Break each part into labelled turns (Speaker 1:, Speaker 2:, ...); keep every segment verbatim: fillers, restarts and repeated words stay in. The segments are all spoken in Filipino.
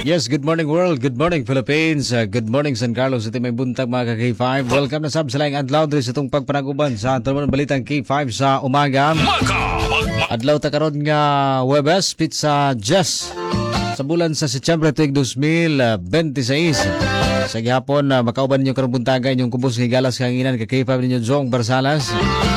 Speaker 1: Yes, good morning world, good morning Philippines, uh, good morning San Carlos, ito may buntag mga ka-K five. Welcome na sab sa laing adlaw diri sa itong pagpanaguban sa Talman Balitang K five sa umaga. Adlaw ta karon nga Huwebes, Pizza Jess sa bulan sa Setyembre tuig twenty twenty-six. Sa gihapon, uh, makauban ninyo karong buntaga inyong kubos ng galas kanginan ka K five ninyo Jong Barsalas.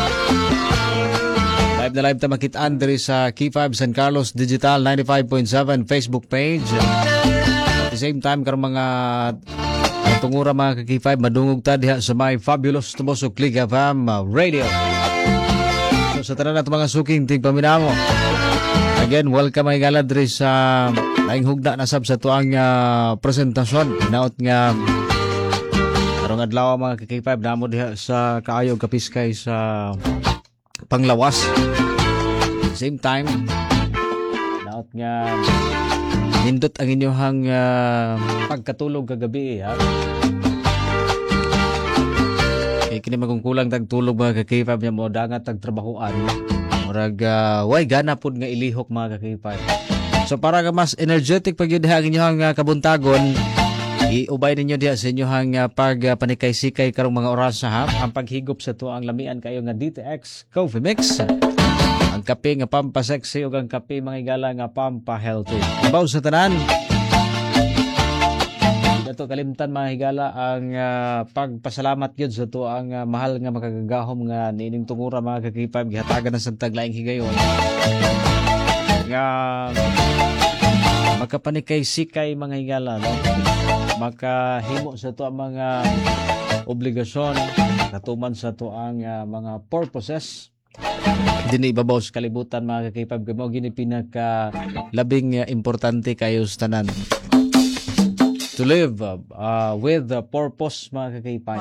Speaker 1: Live na live ta makitaan diri sa K five San Carlos Digital ninety-five point seven Facebook page. At the same time, karong mga tungura mga ka-K five, madungog ta diha sa may fabulous Tumoso Click F M Radio. So sa tanan nato mga suking tig paminamo. Again, welcome mga galad diri sa laing hugna na sab sa tuang uh, presentasyon. Naot nga karong adlaw mga ka-K five namo diha sa kaayog kapiskay sa Panglawas. Same time, naot nga nindot ang inyong uh, pagkatulog kagabi ha. Kaya kini magungkulang tagtulog mga ka-K five niya mo dangat tagtrabahoan. Murag uh, way gana pud nga ilihok mga ka-K five. So para ka mas energetic pag yun ang inyong uh, kabuntagon, iubay ninyo diha sa inyong uh, pag uh, panikay-sikay karong mga oras ha. Ang paghigop sa tuang lamian kayo nga D T X Coffee Mix. Ang kape nga pampa-sexy o ang kape mga igala nga pampa-healthy. Ibaw sa tanan. Dato kalimtan mga higala ang uh, pagpasalamat yun sa to ang uh, mahal nga makagagahom nga niining tungura mga ka-K five gihatagan ng santag laing higayon. Nga makapanikay-sikay mga higala no? Makahimo sa to ang mga obligasyon katuman sa to ang uh, mga purposes. Dini ibabaw sa kalibutan mga ka-K five kamo gini pinaka labing uh, importante kayo sa tanan. To live uh, with the purpose mga ka-K five.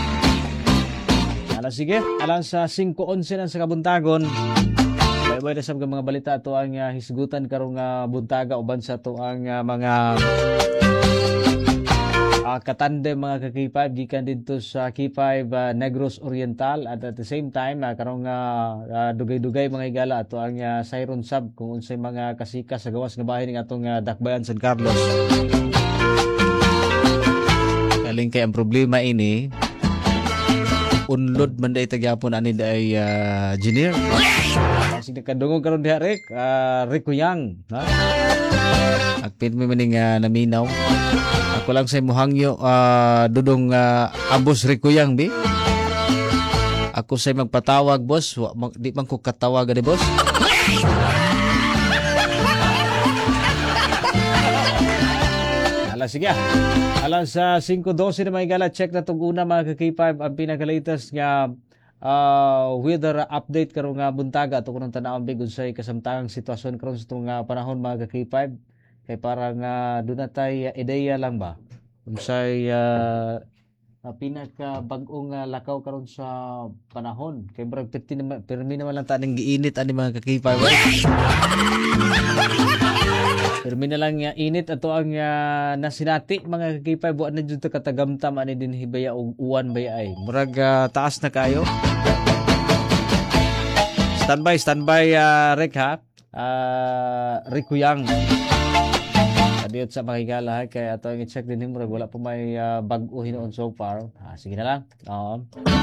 Speaker 1: Ala sige, alang sa five eleven na sa kabuntagon. Bye-bye na sab mga balita to ang uh, hisgutan karong uh, buntaga uban sa to ang uh, mga Uh, katande mga ka-K five gikan dito sa K five uh, Negros Oriental at at the same time uh, karong uh, uh, dugay-dugay mga igala ato ang uh, Siron Sub kung unsay mga kasika sa gawas nga bahin ng atong uh, Dakbayan San Carlos. Kaling kay ang problema ini unlod man day tagyapon ani day uh, engineer. Sige kadungog karon diha rek uh, Rikuyang ha. Agpin mi maning uh, naminaw. Ako lang sa muhangyo uh, dudong uh, ambos Rikuyang bi. Ako say magpatawag boss, wa, mag, di man ko katawag ani boss. Ala sige. Alas sa uh, five twelve na may gala check na tong una mga ka-K five ang pinaka-latest nga uh, weather update karong nga buntaga ato kunang tan-awon big unsay kasamtangang sitwasyon karon sa tong uh, panahon mga ka-K five. Kay parang uh, doon na tayo ideya lang ba unsay uh, uh, pinaka bag-ong uh, lakaw karon sa panahon kay brag permi naman lang taning giinit ani mga ka-K five. Permi na lang uh, init ato ang uh, nasinati mga ka-K five wa na jud ta katagamtam ani din hibaya og uwan bay ay murag uh, taas na kayo. Standby standby uh, rek ha. Uh, Rikuyang Adiyot sa makikala kaya ato ang i-check din mo wala pa may uh, bag-o hinoon so far. Ah, sige na lang. Oo.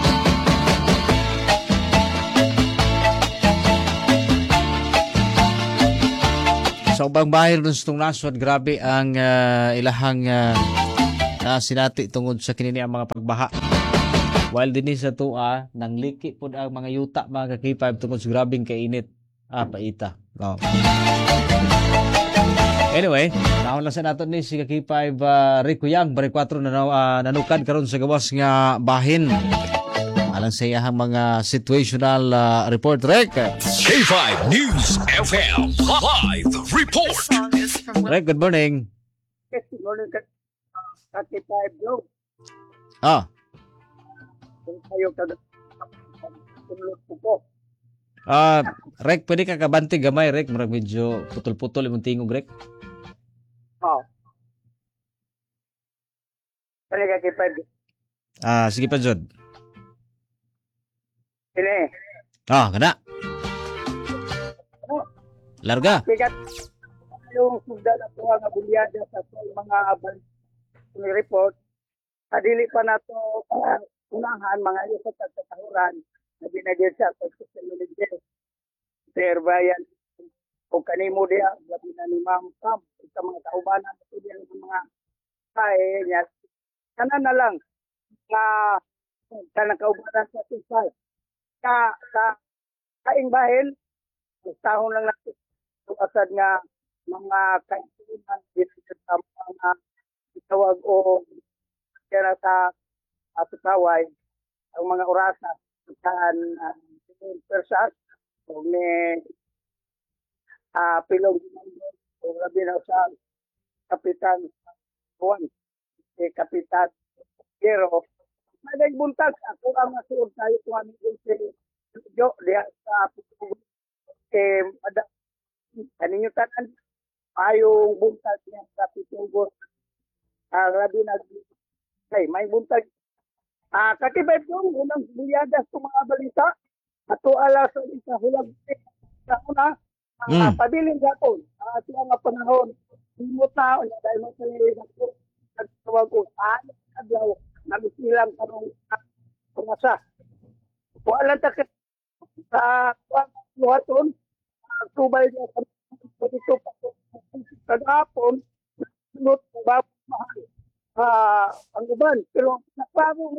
Speaker 1: Sa ubang bahay ron sa itong nasod, grabe ang uh, ilahang uh, uh, sinati tungod sa kinini ang mga pagbaha. While din sa tuwa, nang liki po ang mga yuta mga ka-K five tungod sa grabing kainit. Ah, paita. Oo. Anyway, naon lang sa nato ni si K five uh, Rikuyang bari four na uh, nanukad karon sa gawas nga bahin. Alang sa iyang mga situational uh, report rek.
Speaker 2: K five News F M live report.
Speaker 1: Rek, good morning.
Speaker 3: Good morning K five Blue.
Speaker 1: Ah.
Speaker 3: Kayo kada po.
Speaker 1: Ah, uh, Rek, pwede ka kabanti gamay rek, murag medyo putol-putol imong tingog rek.
Speaker 3: Oh. Kani ka K five.
Speaker 1: Ah, sige pa jud.
Speaker 3: Kini.
Speaker 1: Ah, kana. Larga.
Speaker 3: Sikat. yung sugda na ito nga bulyada sa itong mga abal ni report, kadili pa na ito uh, unahan mga iyo sa tagkatahuran na binagyan sa pagkasinulidin. Sir Brian, o kanimo diya, labi na ni Ma'am Pam, sa mga kaubanan ito diya ng mga kaya niya. Sana na lang na sa nakaubanan sa tisay. Sa, sa kaing bahin, tahon lang natin asad nga mga kaibigan dito sa mga itawag o kaya sa atutaway ang mga orasa saan uh, persas o may uh, pilong o labi na sa Kapitan Juan si Kapitan Pero nagbuntag ako ang masuod tayo kung ano yung si Jo diya sa eh ada kaninyo tanan ayong buntag niya sa Pitugos ah labi na ay may buntag ah katibay yung unang bulyada sa mga balita ato ala sa isa hulag sa una ah,
Speaker 1: Mm.
Speaker 3: pabiling gapon ah ito nga panahon himot na unya dahil mo sa ako nagtawag ko ano adlaw nagsilang karong pangasa wala ta ka sa buhaton tubay niya sa dito pa kagapon sunod ba mahal ah ang uban pero nagbago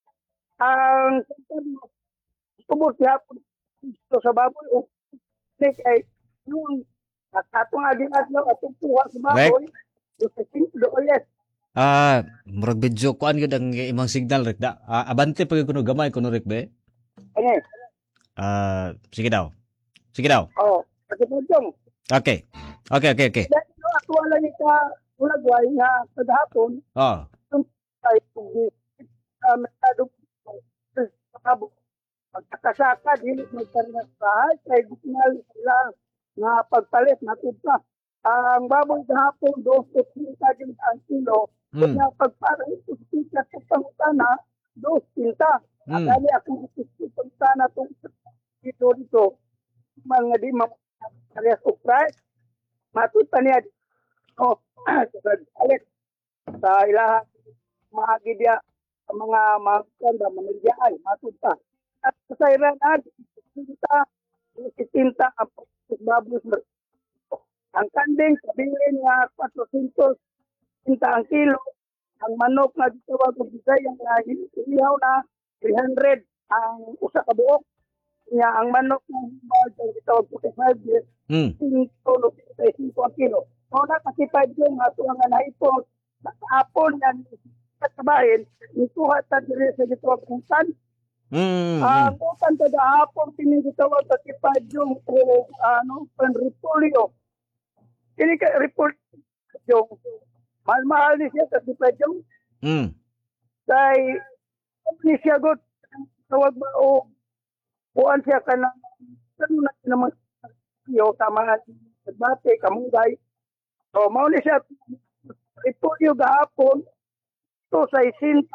Speaker 3: ang tubos yapon ito sa baboy o kay yung atong aging adlaw atong tuwa sa baboy sa simple ulit.
Speaker 1: Ah, murag video kuan gyud ang imong signal rek da. Ah, abante pag kuno gamay kuno rek be.
Speaker 3: Ano?
Speaker 1: Ah, sige daw. Sige daw.
Speaker 3: Oh, kasi po yung
Speaker 1: Okay. Okay, okay, okay.
Speaker 3: dahil no, ako wala niya ka ulagway nga kagahapon
Speaker 1: Oh.
Speaker 3: yung tayo kung di uh, merkado sa kabo pagkakasaka dili magkaringas bahay kay gitnal sila nga pagpalit natudta ang baboy gahapon dos to three thousand ang kilo
Speaker 1: Mm.
Speaker 3: kaya pagpalit sa sika sa pangutana dos pinta
Speaker 1: Mm.
Speaker 3: dali ako sa pangutana tong dito dito mga di mga o price matut pa niya oh sa alit sa ilaha mga gidya sa mga mga manilya ay matut pa at sa iran ad tinta tinta ang baboy ang kanding sabihin nga four hundred tinta ang kilo ang manok nga gitawag og bisay ang ihaw na three hundred ang usa ka buok niya ang manok nga gitawag forty-five years
Speaker 1: Mm.
Speaker 3: tulo ang kilo. So nakasipad yung ato nga naipon sa hapon yan sa kabahin ituha ta diri sa gitawag kutan.
Speaker 1: Mm.
Speaker 3: Ang kutan ta hapon kini gitawag sa sipad yung o ano pan repolyo. Kini ka report yung mahal-mahal ni siya sa sipad yung
Speaker 1: Mm.
Speaker 3: kay ni siya god tawag ba o kuan siya kanang ano na naman yo tama bate kamunggay so mao ni siya repolyo gahapon to sa isinta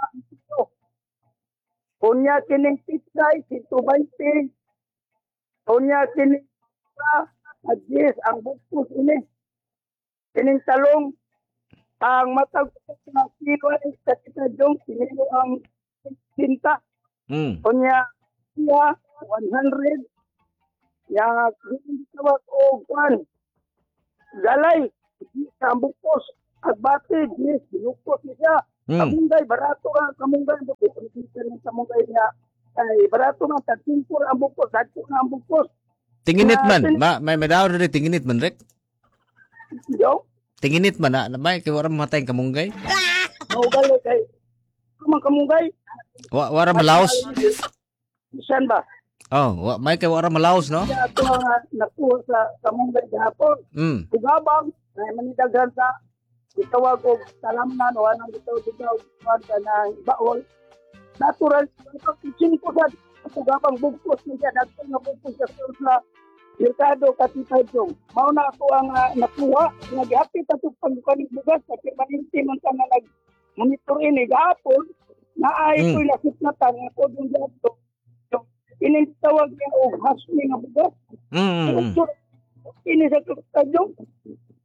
Speaker 3: kunya kining pitsay one twenty kunya kining adjust ang bukos ini kining talong ang matag na kilo ay sa kita jong kinilo ang sinta
Speaker 1: Mm.
Speaker 3: kunya siya one hundred ya tawag o kwan galay sa bukos at bate yes bukos niya
Speaker 1: Mm.
Speaker 3: kamunggay barato ang kamunggay ng kamunggay niya ay barato ng tagtimpur ang bukos dagko na ang bukos
Speaker 1: Tinginit man. Ma may madaw na tinginit man rek.
Speaker 3: yo
Speaker 1: Tinginit man na may kay wala mamatay ang kamunggay.
Speaker 3: mao galay kay kumang kamunggay
Speaker 1: Wa wala malaos.
Speaker 3: isan ba
Speaker 1: Oh, wa may kay wala malaos no.
Speaker 3: kaya ito nga nakuha sa kamunggay gahapon
Speaker 1: Mm.
Speaker 3: Ugabang, ay manidaghan sa itawag og talamnan o anong itawag itawag ka ng baol. Natural, pag-isin ko sa ugabang bugkos niya, dagko nga bugkos sa sa merkado katipay yung. Mao na ako ang uh, nakuha, naghapit at pagkanig bugas, kasi maninti man ka na nag-monitor ini gahapon, na ay
Speaker 1: Mm.
Speaker 3: ko'y nakitnatan nga ko doon dito. Inintawag niya og hasmi nga bugas.
Speaker 1: Mm. mm, mm.
Speaker 3: Ini sa kadyong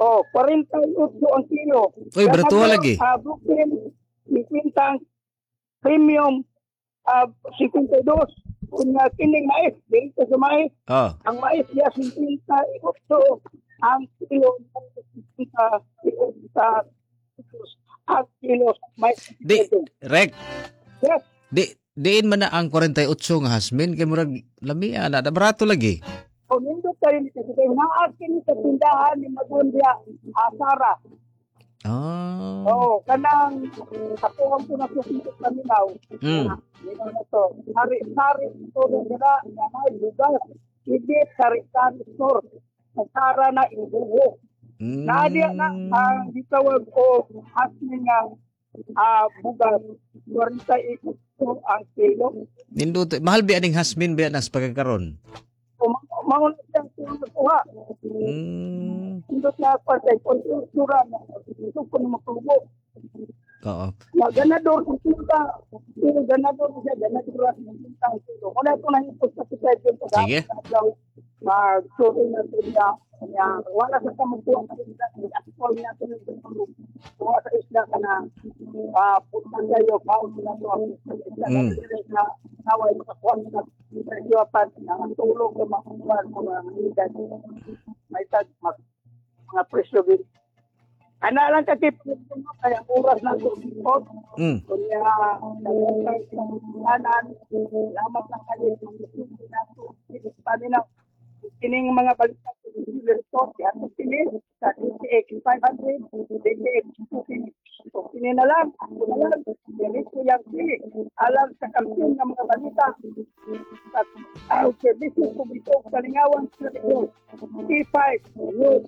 Speaker 3: Oh, forty-eight ang kilo.
Speaker 1: Uy, barato lagi.
Speaker 3: Ah, Brooklyn, fifty ang premium, ah, fifty-two. Kung uh, kining mais, dito sa mais,
Speaker 1: Oh.
Speaker 3: ang mais niya fifty-eight ang kilo sa sa ang kilo mais.
Speaker 1: Di, Rek,
Speaker 3: Yes.
Speaker 1: di, diin man na ang forty-eight nga hasmin, kay murag lamia na, da barato lagi.
Speaker 3: Kung nindot tayo nito, kasi naakin sa tindahan ni Magundya, Asara.
Speaker 1: Ah.
Speaker 3: Oo, kanang katuwang ko na susunod na minaw.
Speaker 1: Mm.
Speaker 3: Minaw na to. Sari-sari ito na nila, nanay, bugas. Hindi, sari-sari store. Asara na ibuho.
Speaker 1: Mm.
Speaker 3: Nadia na ang ditawag o hasmin nga ah, bugas. forty-eight ang kilo.
Speaker 1: Nindot, mahal bi aning hasmin ba nas pagkakaron?
Speaker 3: Mauna siyang kuha.
Speaker 1: Mm.
Speaker 3: Indot na patay, konsultura na. Ito ko na matubo.
Speaker 1: Oo.
Speaker 3: Na ganador ng tinta. Pero ganador siya, ganador ng tinta. Muna ito na ito sa society.
Speaker 1: Sige.
Speaker 3: Mag-sorry na ito niya. Kanya, wala sa kamutuan na tinta. At-call niya ito ng tinta. Kung sa isla ka na punta kayo, paun na ito.
Speaker 1: Mm.
Speaker 3: Na naway makakuha na presyopan ang tulong ng mga kuwan, mga hidan. May tag, mga presyo din. Ana lang kakipin mo kaya oras na ito.
Speaker 1: Mm.
Speaker 3: Kunya, nagkakanan, lamat ng kalit. Paminaw, kining mga balikat, report, at sinin, sa D T X five hundred, D T X two fifty. So, sinin na lang, ako na lang, ganit ko yung sili. Alam sa kampiyon ng mga balita. At ang service ko dito, kalingawan sa ito. T five, road,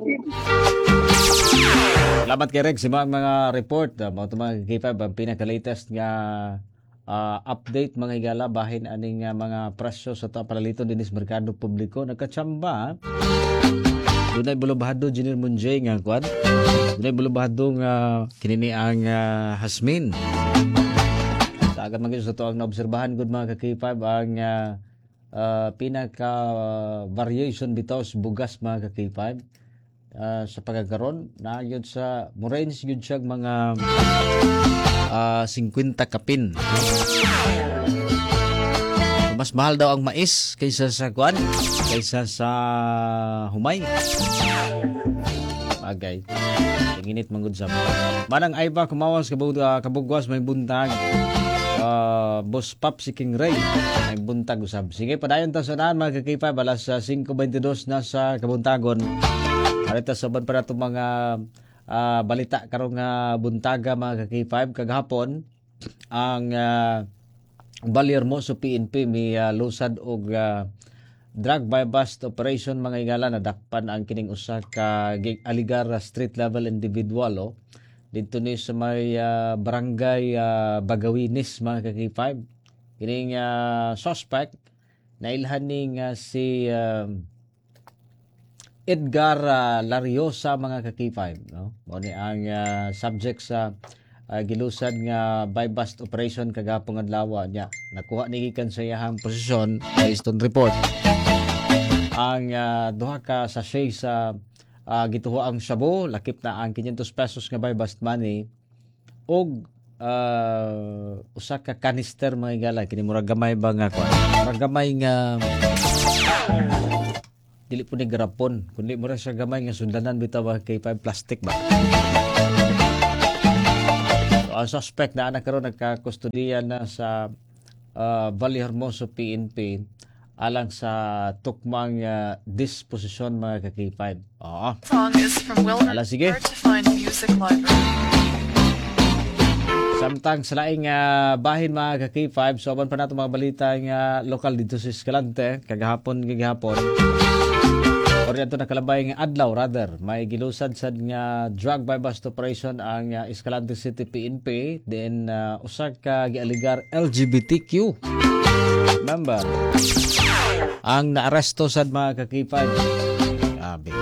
Speaker 1: Salamat kay Rex sa mga, mga report. Uh, mga mga K five, ang pinaka-latest nga uh, update mga higala bahin aning uh, mga presyo sa ito palalito din sa merkado publiko. Nagkatsamba. Doon ay bulubahado Junior Munjay nga kwan. Doon ay bulubahado nga kinini ang uh, hasmin. Sa agad mga sa ito ang naobserbahan good mga K five ang uh, uh, pinaka-variation uh, bitaw sa bugas mga K five. Uh, sa pagkakaroon na yun sa Moraines yun siya mga uh, fifty kapin. Mas mahal daw ang mais kaysa sa kwan, kaysa sa humay. Bagay. Inginit manggod sa manang ayba kumawas kabug uh, kabugwas may buntag. Uh, Boss Pop si King Ray may buntag usab. Sige padayon ta sa naan mga K five alas uh, five twenty-two na sa kabuntagon. Arita saban pa nato mga uh, balita karong nga uh, buntaga mga K five kagahapon ang uh, Balyar mo sa P N P may uh, lusad og uh, drug by bust operation mga igala na dakpan ang kining usa ka aligar street level individual oh. Dito ni sa may uh, barangay uh, Bagawinis mga K five kining uh, suspect na ilhan ning uh, si uh, Edgar uh, Lariosa mga ka K five no mo ni ang uh, subject sa uh, gilusad nga by bust operation kagapong adlaw nya nakuha ni gikan sa iyang posisyon based on report ang uh, duha ka sachet sa uh, gituho ang shabu lakip na ang five hundred pesos nga by bust money og uh, usa ka canister mga igala kini murag gamay ba nga kuan murag gamay nga dili po ni garapon kundi mura siya gamay nga sundanan bitaw ba K five plastic ba. So, ang suspect na anak karon nagka-kustodiya na sa uh, Valle Hermoso P N P alang sa tukmang uh, disposisyon mga K five. Oo.
Speaker 4: Song is from Wilmer.
Speaker 1: Ala, sige.
Speaker 4: Where to find music library.
Speaker 1: Samtang sa laing uh, bahin mga K five, so aban pa nato mga balita nga lokal dito sa Escalante kagahapon kagahapon. Or yato nakalabay nga adlaw rather may gilusad sad nga drug by bust operation ang uh, Escalante City P N P then uh, usa ka gialigar L G B T Q member ang naaresto sad mga K five. Grabe.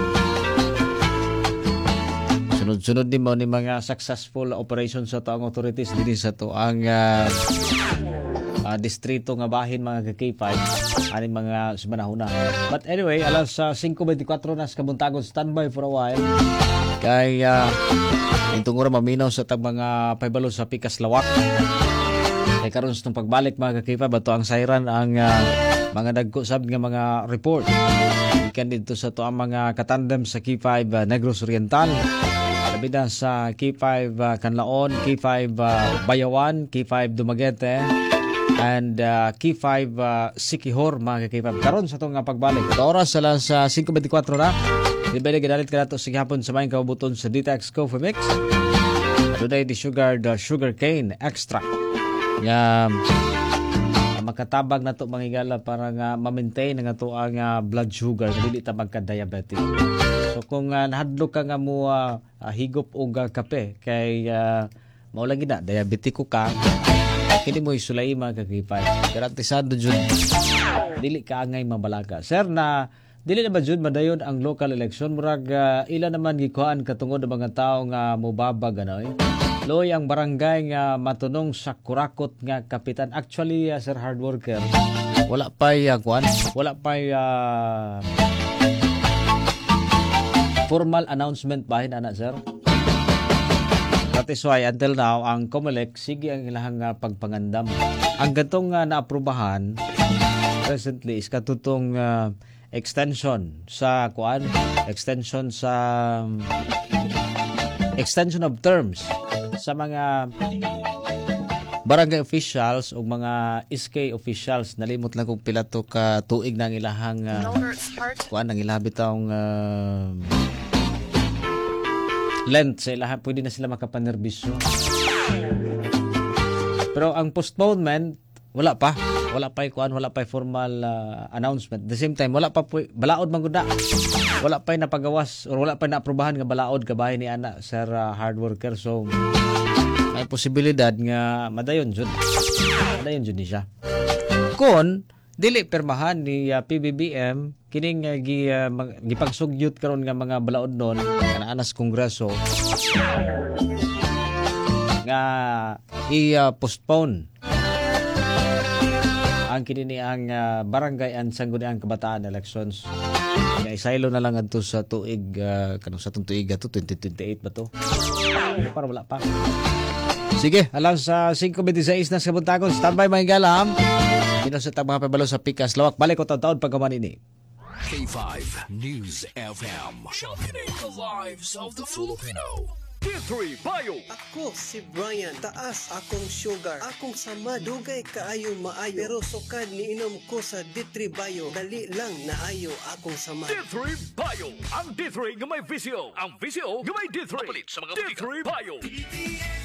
Speaker 1: Sunod-sunod din mo ni mga successful operations sa toang authorities din sa to ang uh, uh, mga distrito nga bahin mga ka-K five ani mga sumanahuna. But anyway, alas uh, five twenty-four na sa kabuntagon, standby for a while. Kay uh, yung tungura maminaw sa tag mga paibalo sa Pikas Lawak. Kay karon sa pagbalik mga ka-K five, bato ang siren ang uh, mga nagkusab nga mga report. Ikan dito sa to ang mga katandem sa K five uh, Negros Oriental. Labi na sa K five uh, Canlaon, K five uh, Bayawan, K five Dumaguete, and uh, K five uh, Siquijor mga K five. Karon sa itong uh, pagbalik. Ito oras alas uh, five twenty-four na. Dibali ginalit ka na ito sa gihapon sa maing kabubuton sa Ditex Coffee Mix. Today the sugar, the sugar cane extract. Nga makatabag na to mga igala para nga ma-maintain nga to ang uh, blood sugar dili ta magka-diabetic. So kung uh, nahadlok ka nga mo uh, uh, higop og uh, kape kay uh, mao lagi na diabetiko ka, kini mo isulay mga ka-K five. Garantisado jud dili ka angay mabalaga. Sir, na dili na ba jud madayon ang local election, murag uh, ila naman gikuan katungod ang mga tawo nga mobabag ano eh. Loy ang barangay nga matunong sa kurakot nga kapitan. Actually, uh, Sir Hard Worker, wala pa'y uh, kuan, wala pa'y uh, formal announcement bahin ana, Sir. That is why until now ang COMELEC sige ang ilahang uh, pagpangandam. Ang gatong uh, naaprubahan recently is katutong uh, extension sa kuan, extension sa um, extension of terms sa mga barangay officials o mga S K officials. Nalimot lang kung pila to ka tuig ng ilahang uh, kuan ng ilahang bitawng uh, length sa ilaha, pwede na sila makapanerbisyo. Pero ang postponement wala pa, wala pa kuan, wala pa formal uh, announcement. At the same time wala pa po, balaod man gud na. Wala pa napagawas or wala pa naaprubahan nga balaod kabahin ni ana Sir uh, Hard Worker. So may posibilidad nga madayon jud. Madayon jud ni siya. Kung dili permahan ni uh, P B B M kining uh, gi, uh, mag, gipagsugyot karon nga mga balaod nun kanaan sa Kongreso nga i-postpone ang kinini ang uh, barangay and sangguniang kabataan elections. Nga isaylo na lang adto sa tuig uh, kanang sa tuig ato twenty twenty-eight ba to? Para wala pa. Sige, alas sa uh, five twenty-six na sa buntagon. Standby mga galam. Dino sa tag mga pabalo sa Pikas Lawak. Balik ko taon-taon pagkaman ini.
Speaker 2: K five News F M. Championing the lives of the Filipino. D three Bio.
Speaker 5: Ako si Brian, taas akong sugar. Akong sama dugay kaayo maayo. Pero sukad niinom ko sa D three Bio. Dali lang naayo akong sama.
Speaker 2: D three Bio. Ang D three nga may visyo. Ang visyo nga may D three. Mapalit sa mga D three Bio.